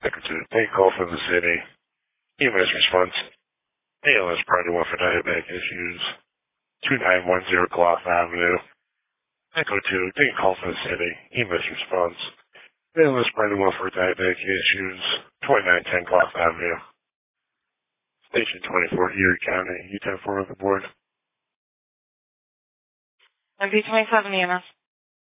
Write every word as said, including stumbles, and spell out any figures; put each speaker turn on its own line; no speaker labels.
Secretary, take call from the city. E M S response. A L S Priority one for diabetic issues. two nine one zero Clough Avenue. Echo two, take call from the city. E M S response. A L S Priority one for diabetic issues. twenty-nine ten Clough Avenue. Station twenty-four, Erie County, U ten four on the board.
M P twenty-seven E M S.